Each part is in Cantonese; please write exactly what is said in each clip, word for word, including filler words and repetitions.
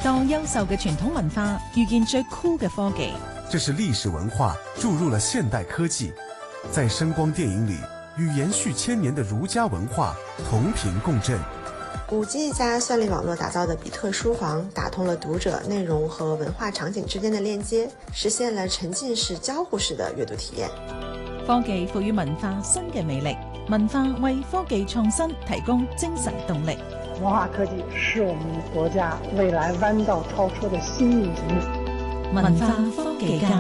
當優秀嘅傳統文化遇見最酷嘅科技， 這是歷史文化注入了現代科技，在聲光電影裏與延續千年的儒家文化同頻共振。 五 G 加算力網絡打造的比特書房，打通了讀者內容和文化場景之間的鏈接，實現了沉浸式交互式的閱讀體驗。 科技賦予文化新嘅魅力，文化為科技創新提供精神動力。 文化科技是我們國家未來彎道超車的新引擎。 文化科技家，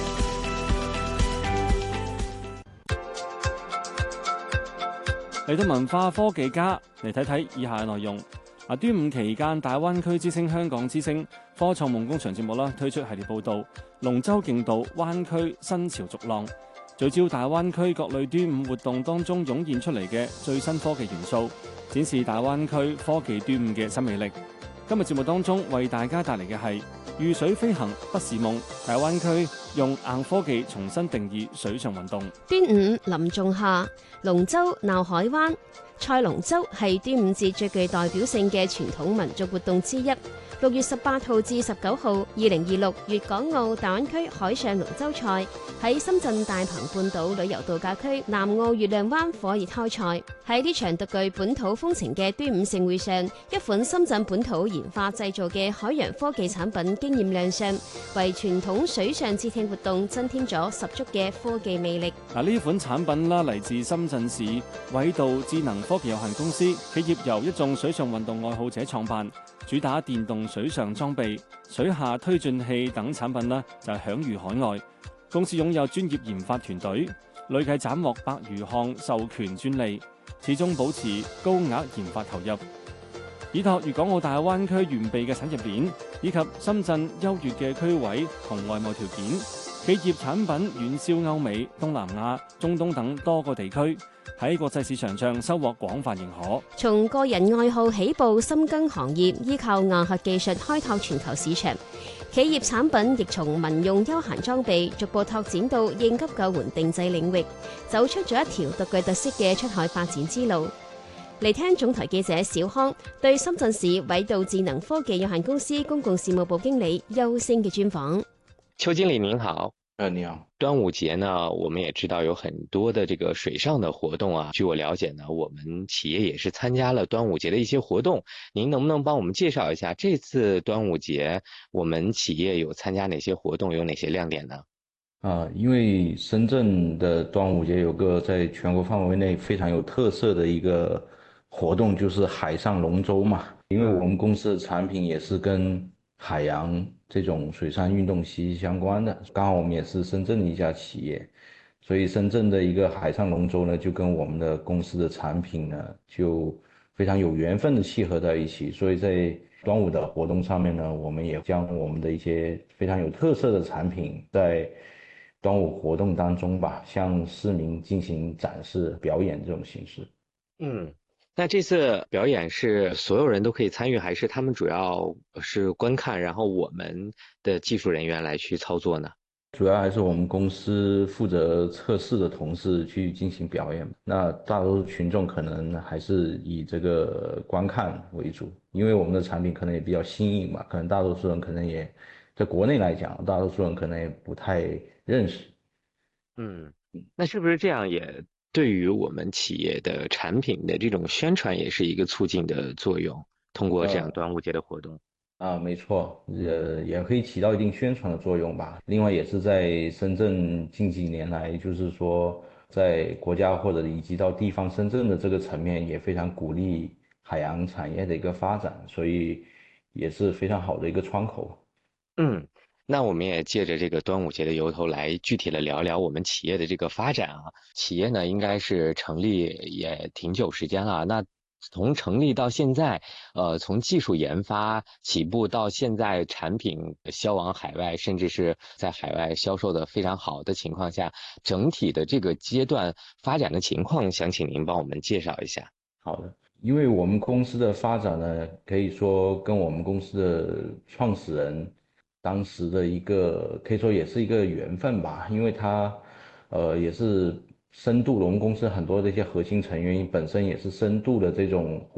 嚟到文化科技家嚟睇睇以下嘅內容。啊，端午期間，大灣區之星、香港之星科創夢工場節目啦，推出系列報導，龍舟競渡灣區新潮逐浪，聚焦大灣區各類端午活動當中湧現出嚟嘅最新科技元素，展示大灣區科技端午嘅新魅力。今日節目當中為大家帶嚟嘅係遇水飛行不是夢，大灣區用硬科技重新定義水上運動。 端午臨仲夏，龍舟鬧海灣。賽龍舟係端午節最具代表性嘅傳統民族活動之一。六月十八號至十九號，二零二六粵港澳大灣區海上龍舟賽喺深圳大鵬半島旅遊度假區南澳月亮灣火熱開賽。喺呢場獨具本土風情嘅端午盛會上，一款深圳本土研發製造嘅海洋科技產品驚豔亮相，為傳統水上節慶活動增添咗十足嘅科技魅力。 嗱，呢款產品啦，嚟自深圳市緯度智能科技有限公司，企業由一眾水上運動愛好者創辦，主打電動水上裝備、水下推進器等產品呢，就係享譽海外。公司擁有專業研發團隊，累計斬獲百餘項授權專利，始終保持高額研發投入，依託粵港澳大灣區完備嘅產業鏈，以及深圳優越嘅區位同外貿條件，企業產品遠銷歐美、東南亞、中東等多個地區，喺國際市場上收穫廣泛認可。 從個人愛好起步，深耕行業，依靠硬核技術開拓全球市場。企業產品亦從民用休閒裝備逐步拓展到應急救援定製領域，走出咗一條獨具特色嘅出海發展之路。嚟聽總台記者小康對深圳市緯度智能科技有限公司公共事務部經理邱星嘅專訪。 邱經理您好。 呃，你好。 端午節呢，我們也知道有很多的這個水上的活動啊。據我了解呢，我們企業也是參加了端午節的一些活動。您能不能幫我們介紹一下這次端午節我們企業有參加哪些活動，有哪些亮點呢？ 啊、呃，因為深圳的端午節有個在全國範圍內非常有特色的一個活動，就是海上龍舟嘛。因為我們公司的產品也是跟海洋這種水上運動息息相關的，剛好我們也是深圳的一家企業，所以深圳的一個海上龍舟呢，就跟我們的公司的產品呢，就非常有緣分的契合在一起。所以在端午的活動上面呢，我們也將我們的一些非常有特色的產品在端午活動當中吧，向市民進行展示表演這種形式。 嗯。那這次表演是所有人都可以參與，還是他們主要是觀看，然後我們的技術人員來去操作呢？ 主要還是我們公司負責測試的同事去進行表演。那大多數群眾可能還是以這個觀看為主，因為我們的產品可能也比較新穎嘛，可能大多數人可能也在國內來講，大多數人可能也不太認識。 嗯，那是不是這樣也對於我們企業的產品的這種宣傳也是一個促進的作用，通過這樣端午節的活動。 啊、呃，沒錯，呃，也可以起到一定宣傳的作用吧。另外，也是在深圳近幾年來，就是說在國家或者以及到地方深圳的這個層面，也非常鼓勵海洋產業的一個發展，所以也是非常好的一個窗口。 嗯。那我們也借着這個端午節的由頭來具體的聊聊我們企業的這個發展啊。企業呢應該是成立也挺久時間了，那從成立到現在，呃，從技術研發起步到現在產品銷往海外，甚至是在海外銷售的非常好的情況下，整體的這個階段發展的情況，想請您幫我們介紹一下。 好的，因為我們公司的發展呢，可以說跟我們公司的創始人當時的一個可以說也是一個緣分吧，因為他呃也是深度，我們公司很多的一些核心成員本身也是深度的這種